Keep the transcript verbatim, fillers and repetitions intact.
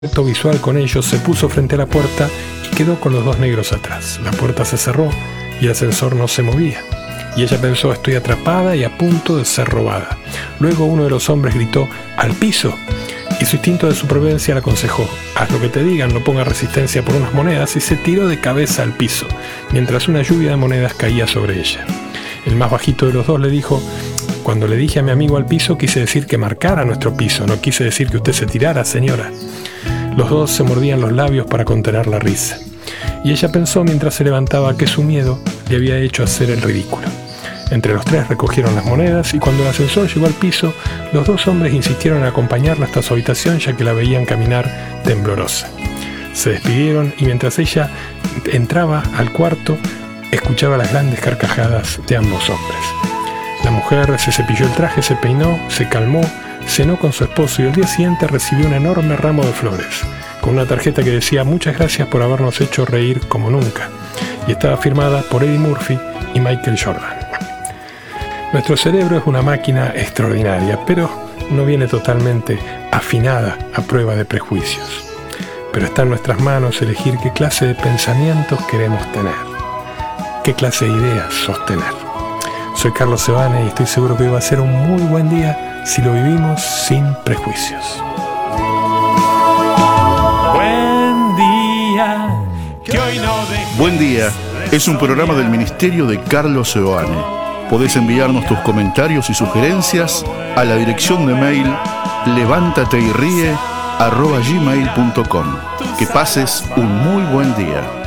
contacto visual con ellos, se puso frente a la puerta y quedó con los dos negros atrás. La puerta se cerró y el ascensor no se movía. Y ella pensó: estoy atrapada y a punto de ser robada. Luego uno de los hombres gritó: ¡al piso! Y su instinto de supervivencia le aconsejó: haz lo que te digan, no pongas resistencia por unas monedas, y se tiró de cabeza al piso, mientras una lluvia de monedas caía sobre ella. El más bajito de los dos le dijo: cuando le dije a mi amigo al piso, quise decir que marcara nuestro piso, no quise decir que usted se tirara, señora. Los dos se mordían los labios para contener la risa. Y ella pensó mientras se levantaba que su miedo le había hecho hacer el ridículo. Entre los tres recogieron las monedas y cuando el ascensor llegó al piso, los dos hombres insistieron en acompañarla hasta su habitación, ya que la veían caminar temblorosa. Se despidieron y mientras ella entraba al cuarto, escuchaba las grandes carcajadas de ambos hombres. La mujer se cepilló el traje, se peinó, se calmó, cenó con su esposo y al día siguiente recibió un enorme ramo de flores, con una tarjeta que decía: muchas gracias por habernos hecho reír como nunca, y estaba firmada por Eddie Murphy y Michael Jordan. Nuestro cerebro es una máquina extraordinaria, pero no viene totalmente afinada a prueba de prejuicios. Pero está en nuestras manos elegir qué clase de pensamientos queremos tener, qué clase de ideas sostener. Soy Carlos Sebane y estoy seguro que hoy va a ser un muy buen día si lo vivimos sin prejuicios. Buen día, que hoy no dejes. Buen día es un programa del Ministerio de Carlos Sebane. Podés enviarnos tus comentarios y sugerencias a la dirección de mail levántateyríe arroba gmail punto com. Que pases un muy buen día.